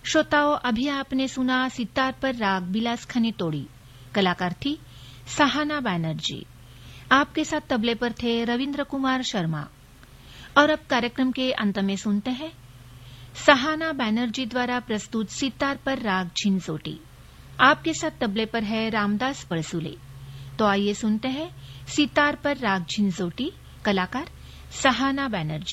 श्रोताओं, अभी आपने सुना सितार पर राग बिलास खनी तोड़ी। कलाकार थी सहाना बैनर्जी। आपके साथ तबले पर थे रविंद्र कुमार शर्मा। और अब कार्यक्रम के अंत में सुनते हैं सहाना बैनर्जी द्वारा प्रस्तुत सितार पर राग झिंझोटी। आपके साथ तबले पर है रामदास पळसुले। तो आइए सुनते हैं सितार पर राग झिंझोटी। कलाकार सहाना बैनर्जी।